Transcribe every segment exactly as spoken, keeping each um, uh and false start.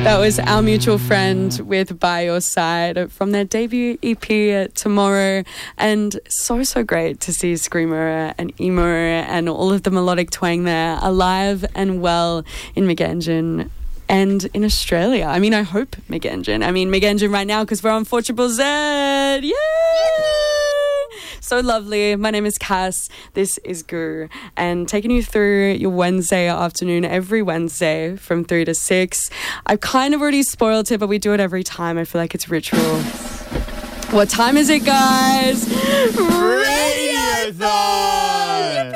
That was Our Mutual Friend with By Your Side from their debut E P Tomorrow. And so, so great to see Screamer and Emo and all of the melodic twang there alive and well in McEngine and in Australia. I mean, I hope McEngine. I mean, McEngine right now because we're on four triple Z. Yay! So lovely. My name is Cass. This is Goo. And taking you through your Wednesday afternoon every Wednesday from three to six. I've kind of already spoiled it, but we do it every time. I feel like it's ritual. What time is it, guys? Radiothon!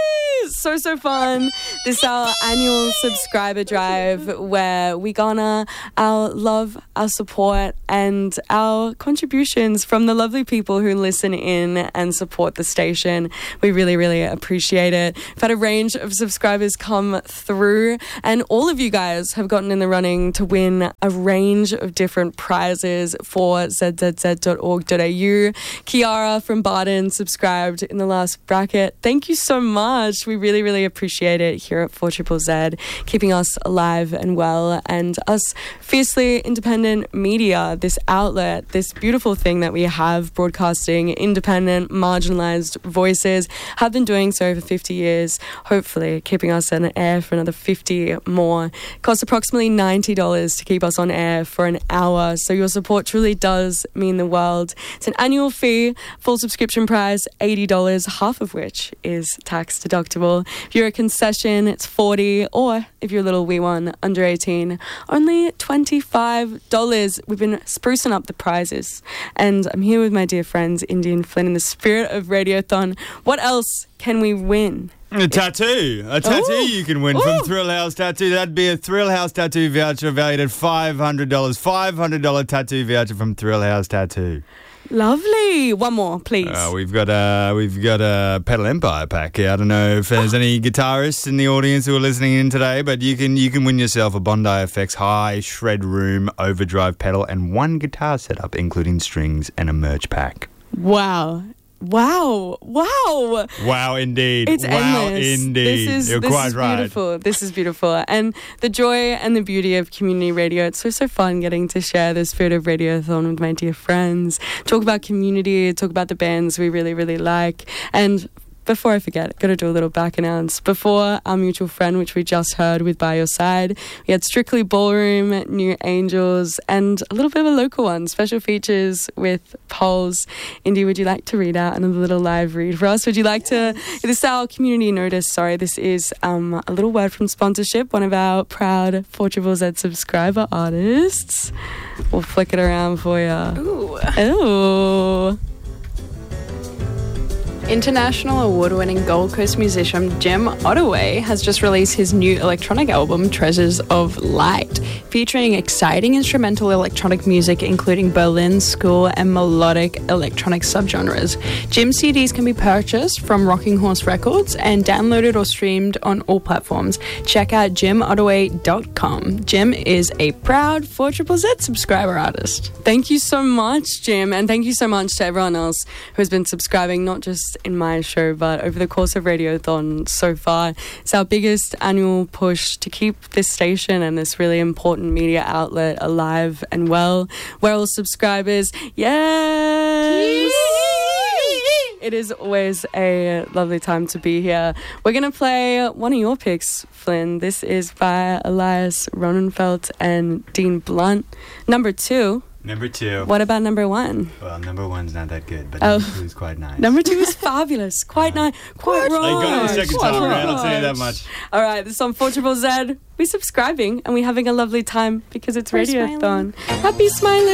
So, so fun. This is our annual subscriber drive where we garner our love, our support, and our contributions from the lovely people who listen in and support the station. We really, really appreciate it. We've had a range of subscribers come through, and all of you guys have gotten in the running to win a range of different prizes for z z z dot org dot a u. Kiara from Barden subscribed in the last bracket. Thank you so much. We really, really appreciate it here at four triple Z, keeping us alive and well, and us fiercely independent media, this outlet, this beautiful thing that we have, broadcasting independent, marginalised voices, have been doing so for fifty years, hopefully keeping us on air for another fifty more. It costs approximately ninety dollars to keep us on air for an hour, so your support truly does mean the world. It's an annual fee, full subscription price, eighty dollars, half of which is tax deductible. If you're a concession, it's forty dollars, or if you're a little wee one, under eighteen, only twenty-five dollars. We've been sprucing up the prizes, and I'm here with my dear friends, Indy and Flynn, in the spirit of Radiothon. What else can we win? A tattoo. A tattoo Ooh. you can win Ooh. from Thrill House Tattoo. That'd be a Thrill House Tattoo voucher valued at five hundred dollars. five hundred dollars tattoo voucher from Thrill House Tattoo. Lovely. One more, please. Uh, we've got a we've got a Pedal Empire pack here. I don't know if there's any guitarists in the audience who are listening in today, but you can you can win yourself a Bondi Effects High Shred Room Overdrive pedal and one guitar setup, including strings and a merch pack. Wow. Wow. Wow. Wow, indeed. It's wow, endless. indeed. This is, You're this quite is right. beautiful. This is beautiful. And the joy and the beauty of community radio, it's so, so fun getting to share the spirit of Radiothon with my dear friends, talk about community, talk about the bands we really, really like. And before I forget, got to do a little back announce. Before Our Mutual Friend, which we just heard with By Your Side, we had Strictly Ballroom, New Angels, and a little bit of a local one, special features with Poles. Indy, would you like to read out another little live read for us? Would you like to... This is our community notice, sorry. This is um, a little word from sponsorship, one of our proud four triple Z subscriber artists. We'll flick it around for you. Ooh. Ooh. International award-winning Gold Coast musician Jim Ottaway has just released his new electronic album, Treasures of Light, featuring exciting instrumental electronic music including Berlin, school and melodic electronic subgenres. Jim's C Ds can be purchased from Rocking Horse Records and downloaded or streamed on all platforms. Check out jim ottaway dot com. Jim is a proud four triple Z subscriber artist. Thank you so much, Jim, and thank you so much to everyone else who has been subscribing, not just in my show, but over the course of Radiothon so far. It's our biggest annual push to keep this station and this really important media outlet alive and well. We're all subscribers. Yes! It is always a lovely time to be here. We're going to play one of your picks, Flynn. This is by Elias Ronenfeld and Dean Blunt. Number two. Number two. What about number one? Well, number one's not that good, but oh. number two is quite nice. Number two is fabulous. Quite uh, nice. Quite right. I got it the second quite time right. around, I'll tell you that much. All right, this is on four triple Z. We're subscribing and we're having a lovely time because it's Radiothon. Happy smiling.